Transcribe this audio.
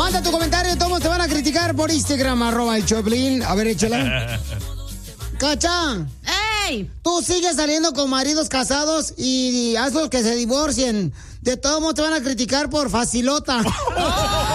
Manda tu comentario, todos te van a criticar por Instagram, @el Choplin. A ver, échala. ¡Cacha! ¡Ey! Tú sigues saliendo con maridos casados y hazlos que se divorcien. De todos modos te van a criticar por facilota.